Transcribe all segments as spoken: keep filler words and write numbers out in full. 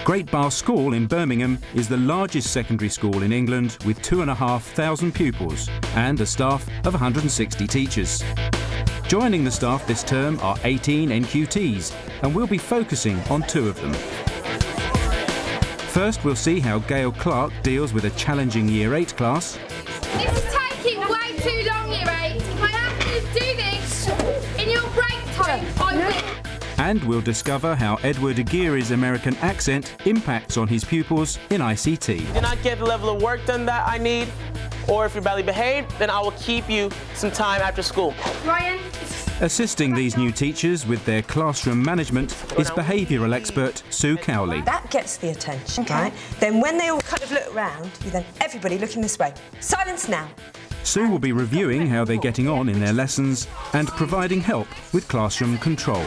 Great Barr School in Birmingham is the largest secondary school in England with two and a half thousand pupils and a staff of one hundred sixty teachers. Joining the staff this term are eighteen N Q Ts, and we'll be focusing on two of them. First, we'll see how Gail Clark deals with a challenging Year eight class. This is taking way too long, Year eight. If I have to do this in your break time, I will. And we'll discover how Edward Aguirre's American accent impacts on his pupils in I C T. If you not get the level of work done that I need, or if you're badly behaved, then I will keep you some time after school. Ryan. Assisting these new teachers with their classroom management is behavioural expert Sue Cowley. That gets the attention, okay. Right? Then when they all kind of look around, you then everybody looking this way. Silence now. Sue will be reviewing how they're getting on in their lessons and providing help with classroom control.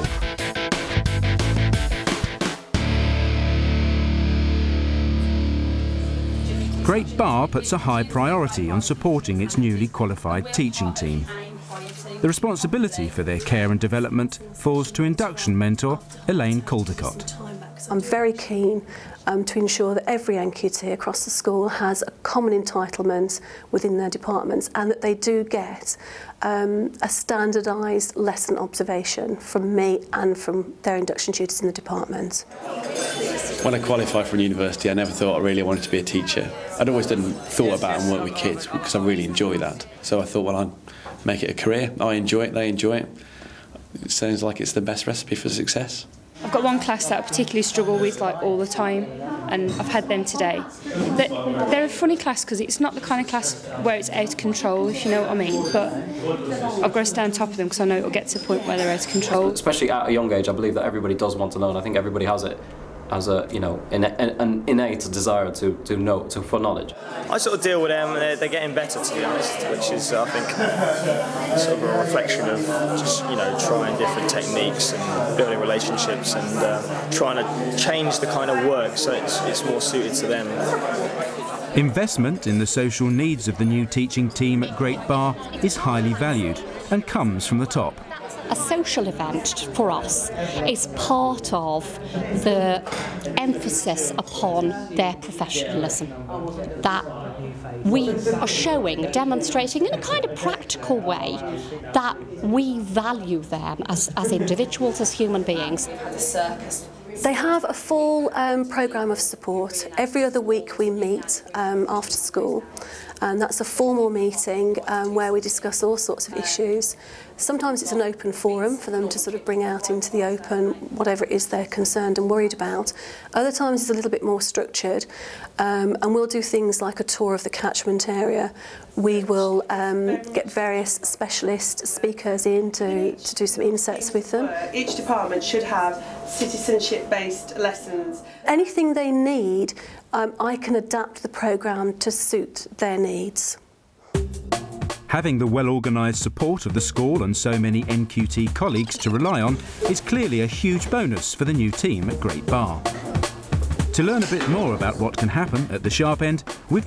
Great Barr puts a high priority on supporting its newly qualified teaching team. The responsibility for their care and development falls to induction mentor Elaine Caldecott. I'm very keen um, to ensure that every N Q T across the school has a common entitlement within their departments, and that they do get um, a standardised lesson observation from me and from their induction tutors in the department. When I qualified for a university, I never thought I really wanted to be a teacher. I'd always done thought about and work with kids because I really enjoy that. So I thought, well, I'd make it a career. I enjoy it, they enjoy it. It sounds like it's the best recipe for success. I've got one class that I particularly struggle with like all the time, and I've had them today. They're a funny class because it's not the kind of class where it's out of control, if you know what I mean, but I've got to stay on top of them because I know it'll get to the point where they're out of control. Especially at a young age, I believe that everybody does want to learn. I think everybody has it as a, you know, an, an innate desire to, to know, to, for knowledge. I sort of deal with them, they're, they're getting better, to be honest, which is, I think, sort of a reflection of just, you know, trying different techniques and building relationships and uh, trying to change the kind of work so it's, it's more suited to them. Investment in the social needs of the new teaching team at Great Barr is highly valued and comes from the top. A social event for us is part of the emphasis upon their professionalism, that we are showing, demonstrating in a kind of practical way that we value them as, as individuals, as human beings. They have a full um, programme of support. Every other week we meet um, after school, and that's a formal meeting um, where we discuss all sorts of issues. Sometimes it's an open forum for them to sort of bring out into the open whatever it is they're concerned and worried about. Other times it's a little bit more structured, um, and we'll do things like a tour of the catchment area. We will um, get various specialist speakers in to, to do some insets with them. Each department should have citizenship-based lessons. Anything they need, um, I can adapt the programme to suit their needs. Having the well-organised support of the school and so many N Q T colleagues to rely on is clearly a huge bonus for the new team at Great Barr. To learn a bit more about what can happen at the sharp end, we've